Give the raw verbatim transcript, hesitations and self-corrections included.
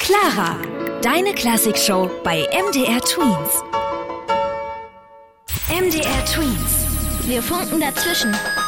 Clara, deine Klassikshow bei M D R Tweens. M D R Tweens. Wir funken dazwischen.